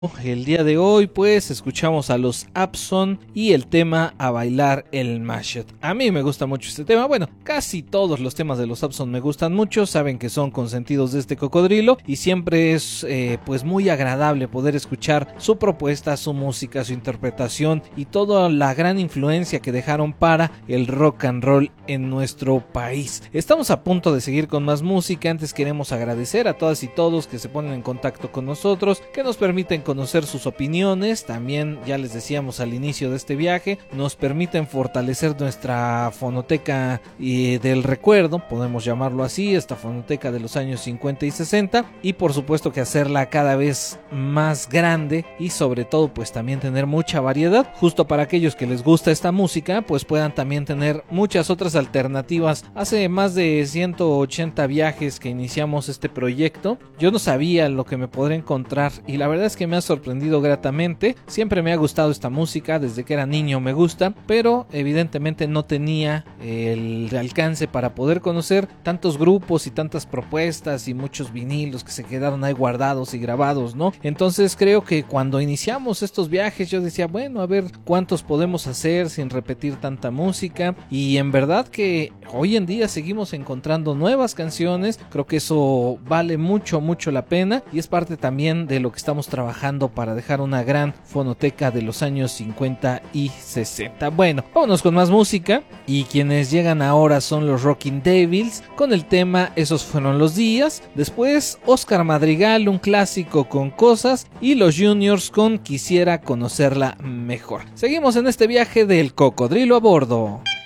El día de hoy pues escuchamos a los Abson y el tema A Bailar el Mashup. A mí me gusta mucho este tema, bueno, casi todos los temas de los Abson me gustan mucho, saben que son consentidos de este cocodrilo y siempre es pues muy agradable poder escuchar su propuesta, su música, su interpretación y toda la gran influencia que dejaron para el rock and roll en nuestro país. Estamos a punto de seguir con más música, antes queremos agradecer a todas y todos que se ponen en contacto con nosotros, que nos permiten conocer sus opiniones, también ya les decíamos al inicio de este viaje, nos permiten fortalecer nuestra fonoteca del recuerdo, podemos llamarlo así, esta fonoteca de los años 50 y 60 y por supuesto que hacerla cada vez más grande y sobre todo pues también tener mucha variedad, justo para aquellos que les gusta esta música pues puedan también tener muchas otras alternativas. Hace más de 180 viajes que iniciamos este proyecto, yo no sabía lo que me podría encontrar y la verdad es que me ha sorprendido gratamente. Siempre me ha gustado esta música, desde que era niño me gusta, pero evidentemente no tenía el alcance para poder conocer tantos grupos y tantas propuestas y muchos vinilos que se quedaron ahí guardados y grabados, ¿no? Entonces creo que cuando iniciamos estos viajes yo decía, bueno, a ver cuántos podemos hacer sin repetir tanta música, y en verdad que hoy en día seguimos encontrando nuevas canciones. Creo que eso vale mucho la pena y es parte también de lo que estamos trabajando para dejar una gran fonoteca de los años 50 y 60. Bueno, vámonos con más música, y quienes llegan ahora son los Rocking Devils con el tema Esos Fueron los Días. Después Oscar Madrigal, un clásico con Cosas, y los Juniors con Quisiera Conocerla Mejor. Seguimos en este viaje del cocodrilo a bordo.